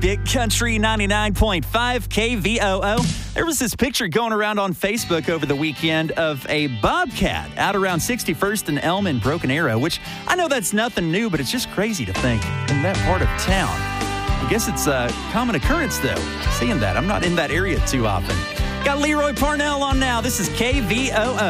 Big Country 99.5 KVOO. There was this picture going around on Facebook over the weekend of a bobcat out around 61st and Elm in Broken Arrow, which I know that's nothing new, but it's just crazy to think in that part of town. I guess it's a common occurrence, though, seeing that. I'm not in that area too often. Got Leroy Parnell on now. This is KVOO.